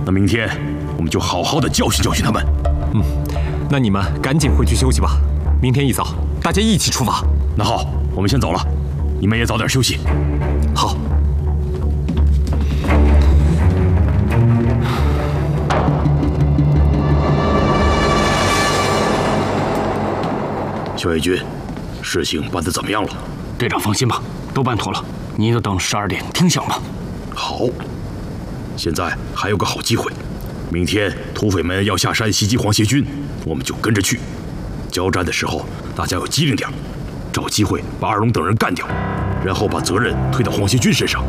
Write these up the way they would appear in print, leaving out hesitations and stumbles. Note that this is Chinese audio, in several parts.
那明天我们就好好的教训教训他们。 那你们赶紧回去休息吧，明天一早大家一起出发。 那好，我们先走了，你们也早点休息。 好。 萧野军，事情办得怎么样了？ 队长放心吧，都办妥了，您就等12点听响吧。 好，现在还有个好机会，明天土匪们要下山袭击皇协军，我们就跟着去。交战的时候，大家要机灵点，找机会把二龙等人干掉，然后把责任推到皇协军身上。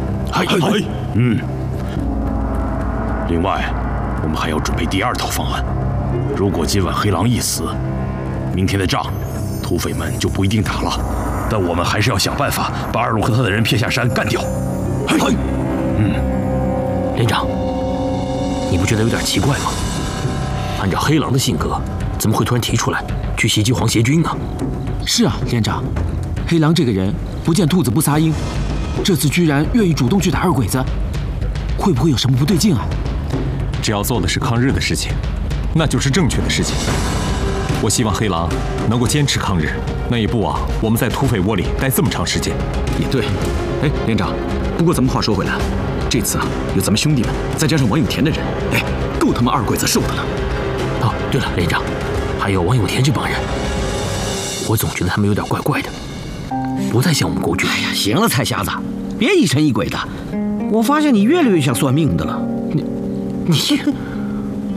另外，我们还要准备第2套方案。如果今晚黑狼一死，明天的仗，土匪们就不一定打了。但我们还是要想办法把二龙和他的人骗下山干掉。 连长，你不觉得有点奇怪吗？按照黑狼的性格，怎么会突然提出来去袭击皇协军呢？ 是啊，连长，黑狼这个人不见兔子不撒鹰，这次居然愿意主动去打二鬼子，会不会有什么不对劲啊？ 只要做的是抗日的事情，那就是正确的事情。我希望黑狼能够坚持抗日，那也不枉我们在土匪窝里待这么长时间。 也对，哎，连长，不过咱们话说回来，这次啊，有咱们兄弟们，再加上王有田的人，哎，够他们二鬼子受的了。 哦，对了，连长，还有王有田这帮人，我总觉得他们有点怪怪的，不太像我们国军。 哎呀，行了，菜匣子，别疑神疑鬼的。我发现你越来越像算命的了。你